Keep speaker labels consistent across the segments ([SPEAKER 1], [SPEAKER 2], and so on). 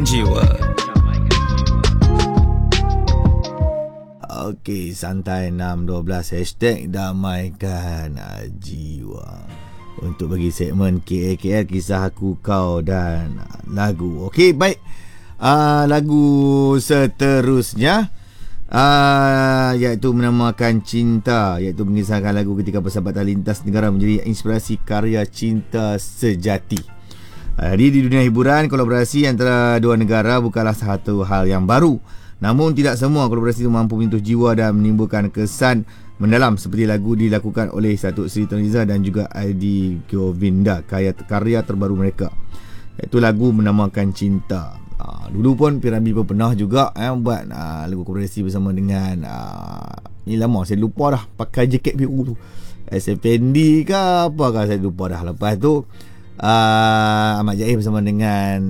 [SPEAKER 1] jiwa.
[SPEAKER 2] Okey, santai 612 #damaikan jiwa. Untuk bagi segmen KAKL kisah aku kau dan lagu. Okey, baik. Lagu seterusnya iaitu menamakan Cinta, iaitu mengisahkan lagu ketika persahabatan lintas negara menjadi inspirasi karya cinta sejati. Di dunia hiburan, kolaborasi antara dua negara bukanlah satu hal yang baru. Namun tidak semua kolaborasi itu mampu menyentuh jiwa dan menimbulkan kesan mendalam seperti lagu dilakukan oleh Datuk Seri Tun Razak dan juga Adi Govinda, karya terbaru mereka, iaitu lagu menamakan Cinta. Dulu pun Piramli pun pernah juga buat lagu kolaborasi bersama dengan ni lama saya lupa dah, pakai jaket biru tu, SFND ke apa saya lupa dah. Lepas tu Ahmad Jahir bersama dengan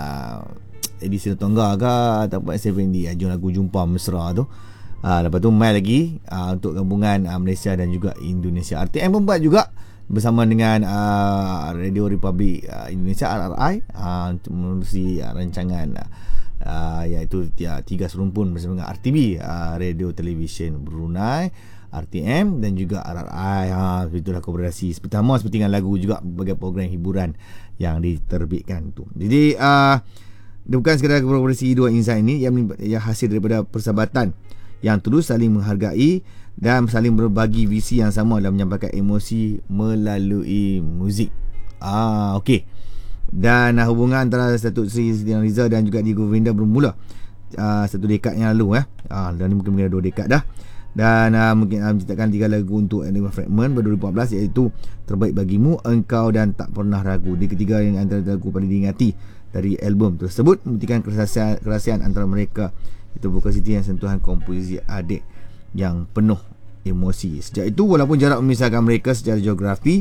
[SPEAKER 2] edisi Tongga ke ataupun SFND Jom Lagu Jumpa Mesra tu. Lepas tu main lagi untuk gabungan Malaysia dan juga Indonesia. RTM pun buat juga bersama dengan Radio Republic Indonesia RRI untuk menerusi rancangan iaitu 3 serumpun bersama dengan RTB, Radio Television Brunei, RTM dan juga RRI. Itulah kolaborasi pertama seperti dengan lagu juga berbagai program hiburan yang diterbitkan tu. Jadi dia bukan sekadar kolaborasi dua insan ini yang hasil daripada persahabatan yang tulus, saling menghargai dan saling berbagi visi yang sama dalam menyampaikan emosi melalui muzik. Okey. Dan hubungan antara Datuk Seri Razak dan juga Adi Govinda bermula 1 dekad yang lalu dan mungkin 2 dekad dah. Dan mungkin menciptakan 3 lagu untuk Enigma Fragment pada 2014, iaitu Terbaik Bagimu, Engkau dan Tak Pernah Ragu. Di ketiga yang antara lagu paling diingati dari album tersebut, membuktikan kerahsiaan antara mereka. Itu vokal Siti yang sentuhan komposisi adik yang penuh emosi. Sejak itu, walaupun jarak memisahkan mereka secara geografi,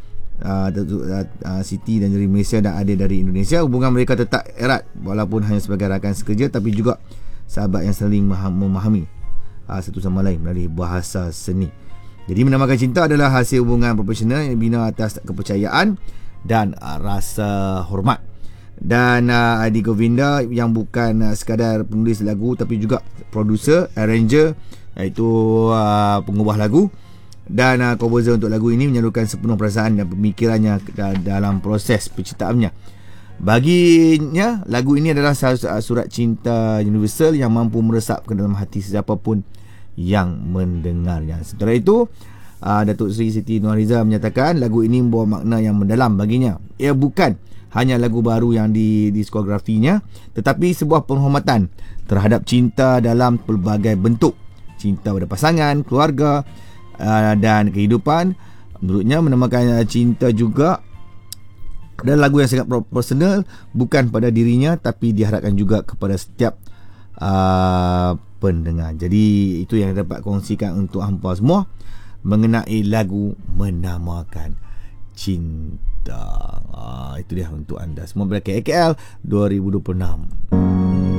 [SPEAKER 2] Siti dan dari Malaysia dan adik dari Indonesia, hubungan mereka tetap erat walaupun hanya sebagai rakan sekerja, tapi juga sahabat yang saling memahami satu sama lain melalui bahasa seni. Jadi menamakan Cinta adalah hasil hubungan profesional yang dibina atas kepercayaan dan rasa hormat. Dan Adi Govinda yang bukan sekadar penulis lagu tapi juga producer, arranger, iaitu pengubah lagu dan komposer untuk lagu ini, menyalurkan sepenuh perasaan dan pemikirannya dalam proses penciptaannya. Baginya, lagu ini adalah surat cinta universal yang mampu meresap ke dalam hati sesiapa pun yang mendengarnya. Setelah itu, Datuk Seri Siti Nurhaliza menyatakan lagu ini membawa makna yang mendalam baginya. Ia bukan hanya lagu baru yang di diskografinya, tetapi sebuah penghormatan terhadap cinta dalam pelbagai bentuk. Cinta pada pasangan, keluarga dan kehidupan. Menurutnya, menamakan Cinta juga adalah lagu yang sangat personal, bukan pada dirinya tapi diharapkan juga kepada setiap pendengar. Jadi itu yang dapat kongsikan untuk hampa semua mengenai lagu menamakan Cinta. Itu dia untuk anda semua pada KAKL 2026.